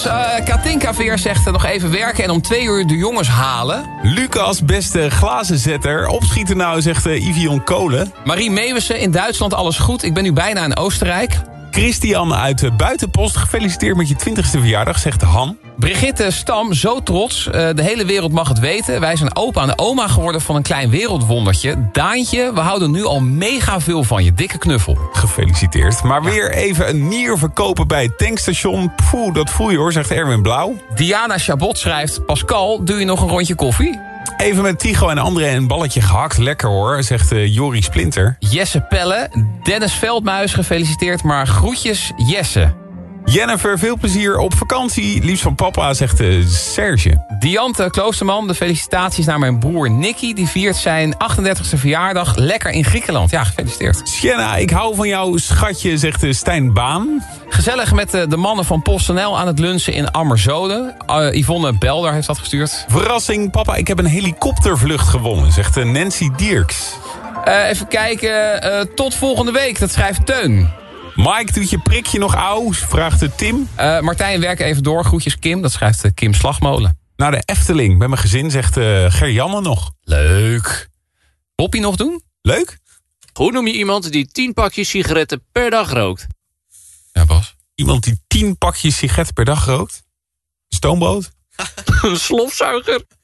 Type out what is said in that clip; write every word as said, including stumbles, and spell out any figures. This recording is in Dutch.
Uh, Katinka Veer zegt uh, nog even werken en om twee uur de jongens halen. Lucas, beste glazenzetter. Opschieten nou, zegt uh, Ivion Kolen. Marie Meeuwissen, in Duitsland alles goed. Ik ben nu bijna in Oostenrijk. Christian uit de Buitenpost, gefeliciteerd met je twintigste verjaardag, zegt Han. Brigitte Stam, zo trots. Uh, de hele wereld mag het weten. Wij zijn opa en oma geworden van een klein wereldwondertje. Daantje, we houden nu al mega veel van je. Dikke knuffel. Gefeliciteerd. Maar weer even een nier verkopen bij het tankstation. Poeh, dat voel je hoor, zegt Erwin Blauw. Diana Chabot schrijft... Pascal, doe je nog een rondje koffie? Even met Tigo en André een balletje gehakt. Lekker hoor, zegt uh, Jori Splinter. Jesse Pelle, Dennis Veldmuis, gefeliciteerd. Maar groetjes, Jesse. Jennifer, veel plezier op vakantie. Liefst van papa, zegt uh, Serge. Diante Kloosterman, de felicitaties naar mijn broer Nicky. Die viert zijn achtendertigste verjaardag lekker in Griekenland. Ja, gefeliciteerd. Sienna, ik hou van jou, schatje, zegt uh, Stijn Baan. Gezellig met uh, de mannen van PostNL aan het lunchen in Ammerzode. Uh, Yvonne Belder heeft dat gestuurd. Verrassing, papa, ik heb een helikoptervlucht gewonnen, zegt uh, Nancy Dierks. Uh, even kijken, uh, tot volgende week, dat schrijft Teun. Mike, doet je prikje nog auw? Vraagt Tim. Uh, Martijn, werk even door. Groetjes Kim. Dat schrijft uh, Kim Slagmolen. Naar de Efteling met mijn gezin, zegt uh, Gerjanne nog. Leuk. Boppie nog doen? Leuk. Hoe noem je iemand die tien pakjes sigaretten per dag rookt? Ja, Bas. Iemand die tien pakjes sigaretten per dag rookt? Stoomboot? Een slofzuiger.